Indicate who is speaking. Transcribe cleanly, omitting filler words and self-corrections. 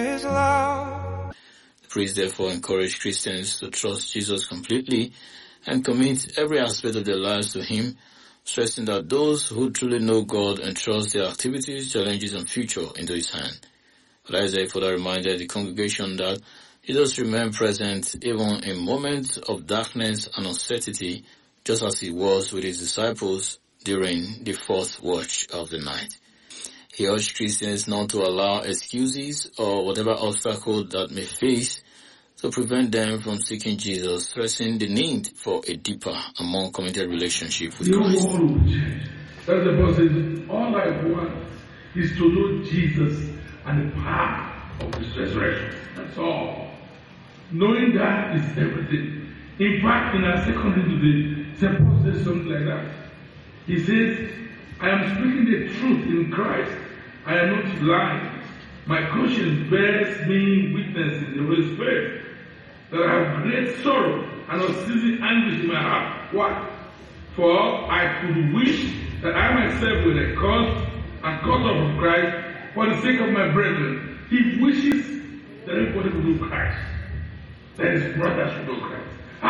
Speaker 1: His love.
Speaker 2: The priest therefore encouraged Christians to trust Jesus completely and commit every aspect of their lives to Him, stressing that those who truly know God entrust their activities, challenges, and future into His hand. Isaiah further reminded the congregation that Jesus remained present even in moments of darkness and uncertainty, just as He was with His disciples during the fourth watch of the night. He urged Christians not to allow excuses or whatever obstacle that may face to prevent them from seeking Jesus, stressing the need for a deeper and more committed relationship with Christ.
Speaker 3: That's the person. All I want is to know Jesus and the power of His resurrection. That's all. Knowing that is everything. In fact, in our second reading today, St. Paul says something like that. He says, I am speaking the truth in Christ. I am not lying. My conscience bears me witness in the Holy Spirit that I have great sorrow and unceasing anguish in my heart. Why? For I could wish that I myself were accursed and cut off from Christ for the sake of my brethren. He wishes that everybody would know Christ, that his brothers would know Christ.